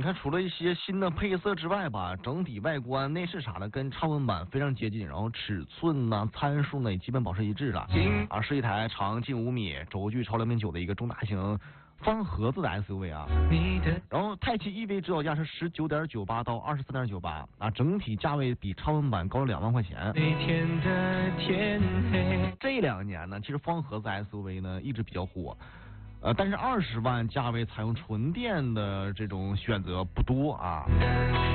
看除了一些新的配色之外吧，整体外观、内饰啥的跟超文版非常接近，然后尺寸呢、参数呢也基本保持一致了。是一台长近5米、轴距超2.9的一个中大型方盒子的 SUV 啊。然后泰系 EV 指导价是19.98到23.98啊，整体价位比超文版高了2万块钱。这2年呢，其实方盒子 SUV 呢一直比较火。但是20万价位采用纯电的这种选择不多啊。